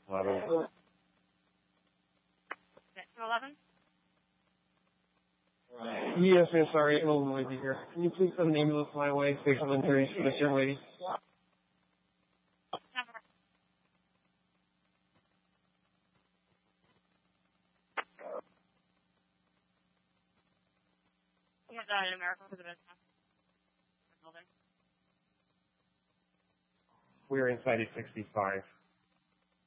11. 11? Yes, ma'am, sorry, a little noisy here. Can you please send an ambulance my way? 613 for this young lady. American for the business. We're inside at 65.